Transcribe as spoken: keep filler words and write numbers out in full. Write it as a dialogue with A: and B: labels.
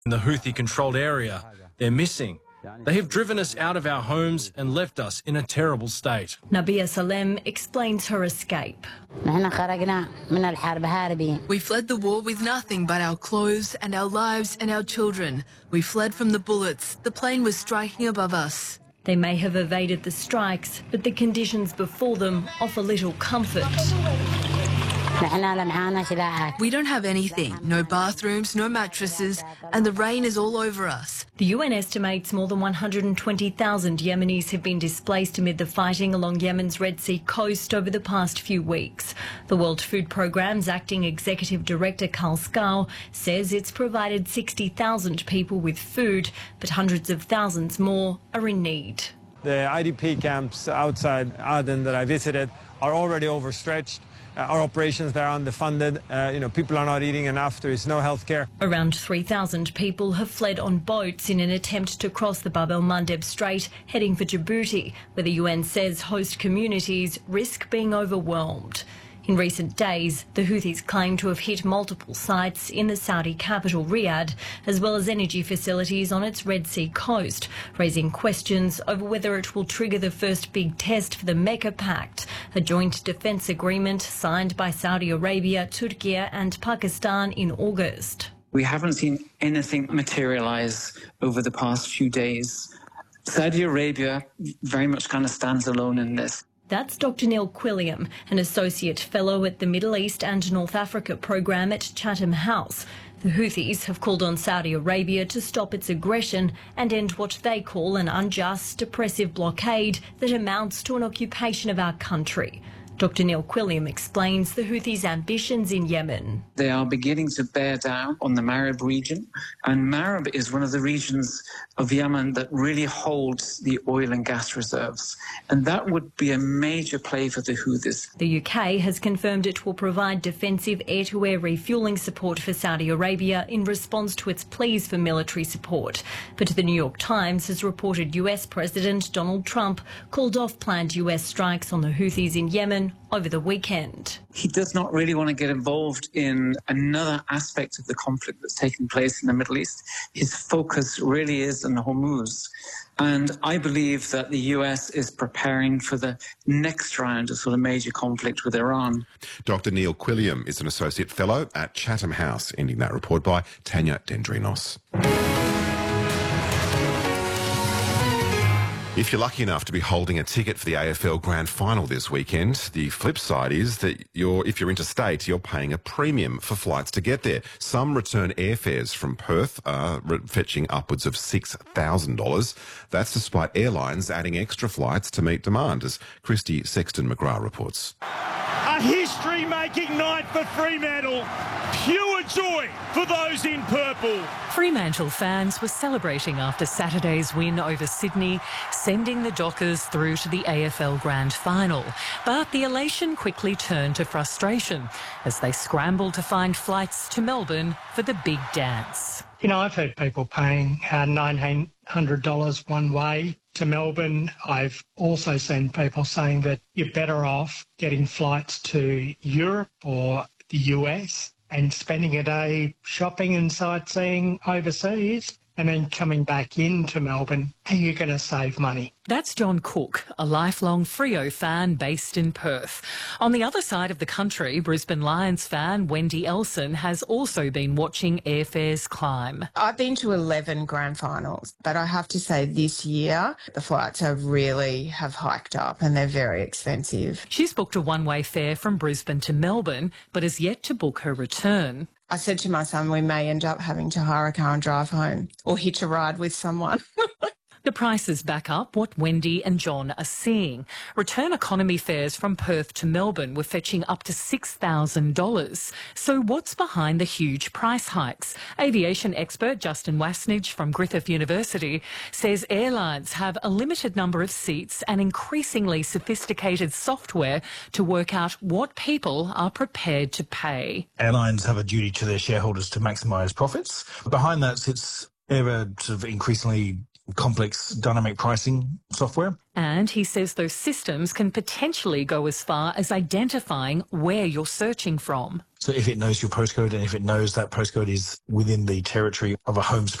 A: In the Houthi-controlled area, they're missing. They have driven us out of our homes and left us in a terrible state.
B: Nabia Salem explains her escape.
C: We
D: fled the war with nothing but our clothes and our lives and our children. We fled from the bullets. The plane was striking above us.
B: They may have evaded the strikes, but the conditions before them offer little comfort.
D: We don't have anything, no bathrooms, no mattresses, and the rain is all over us.
B: The U N estimates more than one hundred twenty thousand Yemenis have been displaced amid the fighting along Yemen's Red Sea coast over the past few weeks. The World Food Programme's acting executive director Karl Skau says it's provided sixty thousand people with food, but hundreds of thousands more are in need.
E: The I D P camps outside Aden that I visited are already overstretched. Uh, our operations there are underfunded. Uh, you know, people are not eating enough. There is no health care.
B: Around three thousand people have fled on boats in an attempt to cross the Bab el-Mandeb Strait, heading for Djibouti, where the U N says host communities risk being overwhelmed. In recent days, the Houthis claim to have hit multiple sites in the Saudi capital, Riyadh, as well as energy facilities on its Red Sea coast, raising questions over whether it will trigger the first big test for the Mecca Pact, a joint defence agreement signed by Saudi Arabia, Turkey and Pakistan in August.
F: We haven't seen anything materialise over the past few days. Saudi Arabia very much kind of stands alone in this.
B: That's Doctor Neil Quilliam, an Associate Fellow at the Middle East and North Africa Programme at Chatham House. The Houthis have called on Saudi Arabia to stop its aggression and end what they call an unjust, oppressive blockade that amounts to an occupation of our country. Doctor Neil Quilliam explains the Houthis' ambitions in Yemen.
F: They are beginning to bear down on the Marib region, and Marib is one of the regions of Yemen that really holds the oil and gas reserves, and that would be a major play for the Houthis.
B: The U K has confirmed it will provide defensive air-to-air refuelling support for Saudi Arabia in response to its pleas for military support. But the New York Times has reported U S President Donald Trump called off planned U S strikes on the Houthis in Yemen over the weekend.
F: He does not really want to get involved in another aspect of the conflict that's taking place in the Middle East. His focus really is on Hormuz. And I believe that the U S is preparing for the next round of sort of major conflict with Iran.
G: Doctor Neil Quilliam is an Associate Fellow at Chatham House, ending that report by Tanya Dendrinos. If you're lucky enough to be holding a ticket for the A F L Grand Final this weekend, the flip side is that you're, if you're interstate, you're paying a premium for flights to get there. Some return airfares from Perth are fetching upwards of six thousand dollars. That's despite airlines adding extra flights to meet demand, as Christy Sexton-McGrath reports.
H: A history-making night for Fremantle. Pure joy for those in purple.
I: Fremantle fans were celebrating after Saturday's win over Sydney, sending the Dockers through to the A F L Grand Final. But the elation quickly turned to frustration as they scrambled to find flights to Melbourne for the big dance.
J: You know, I've heard people paying uh, nineteen hundred dollars one way to Melbourne. I've also seen people saying that you're better off getting flights to Europe or the U S and spending a day shopping and sightseeing overseas and then coming back into Melbourne. Are you going to save money?
I: That's John Cook, a lifelong Freo fan based in Perth. On the other side of the country, Brisbane Lions fan Wendy Elson has also been watching airfares climb.
K: I've been to eleven grand finals, but I have to say this year the flights have really have hiked up and they're very expensive.
I: She's booked a one-way fare from Brisbane to Melbourne, but has yet to book her return.
K: I said to my son, we may end up having to hire a car and drive home or hitch a ride with someone.
I: The prices back up what Wendy and John are seeing. Return economy fares from Perth to Melbourne were fetching up to six thousand dollars. So what's behind the huge price hikes? Aviation expert Justin Wasnich from Griffith University says airlines have a limited number of seats and increasingly sophisticated software to work out what people are prepared to pay.
L: Airlines have a duty to their shareholders to maximise profits. Behind that sits They're a sort of increasingly
C: complex dynamic pricing software.
I: And he says those systems can potentially go as far as identifying where you're searching from.
C: So if it knows your postcode and if it knows that postcode is within the territory of a home